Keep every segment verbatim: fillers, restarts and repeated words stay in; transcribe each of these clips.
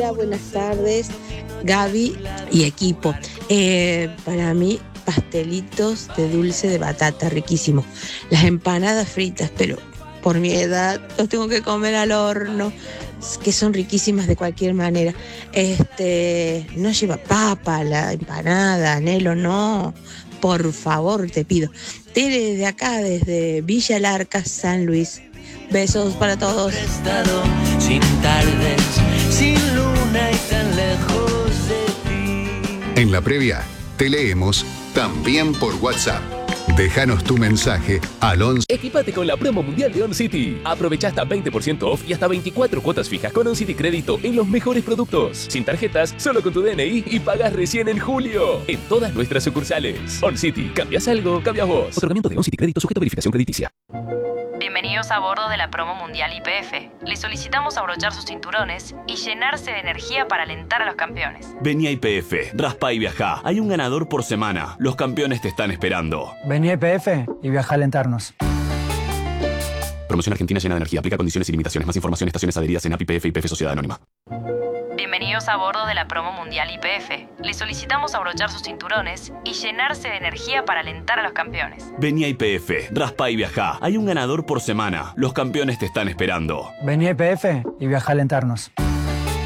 Hola, buenas tardes, Gaby y equipo. Eh, para mí, pastelitos de dulce de batata, riquísimo. Las empanadas fritas, pero por mi edad los tengo que comer al horno, que son riquísimas de cualquier manera. Este, no lleva papa la empanada, Nelo, no. Por favor, te pido. Tere de acá, desde Villa Larca, San Luis. Besos para todos. Sin tardes, sin luna y tan lejos de ti. En la previa, te leemos también por WhatsApp. Déjanos tu mensaje al once. Equipate con la promo mundial de OnCity. Aprovecha hasta veinte por ciento off y hasta veinticuatro cuotas fijas con OnCity Crédito en los mejores productos. Sin tarjetas, solo con tu D N I y pagas recién en julio. En todas nuestras sucursales. OnCity, ¿cambias algo? Cambias vos. Otorgamiento de OnCity Crédito sujeto a verificación crediticia. Bienvenidos a bordo de la promo mundial Y P F. Les solicitamos abrochar sus cinturones y llenarse de energía para alentar a los campeones. Vení a Y P F, raspa y viajá. Hay un ganador por semana. Los campeones te están esperando. Vení a Y P F y viaja a alentarnos. Promoción Argentina llena de energía. Aplica condiciones y limitaciones. Más información, estaciones adheridas en A P I P F y P F Sociedad Anónima. Bienvenidos a bordo de la promo mundial Y P F. Les solicitamos abrochar sus cinturones y llenarse de energía para alentar a los campeones. Vení a Y P F, raspa y viajá. Hay un ganador por semana. Los campeones te están esperando. Vení a Y P F y viaja a alentarnos.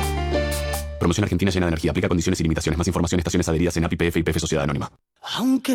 Promoción Argentina llena de energía. Aplica condiciones y limitaciones. Más información, estaciones adheridas en A P I P F y P F Sociedad Anónima. Aunque